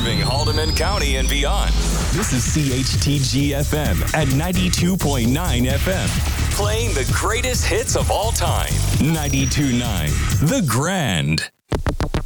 Serving Haldeman County and beyond. This is CHTG FM at 92.9 FM. Playing the greatest hits of all time. 92.9 The Grand.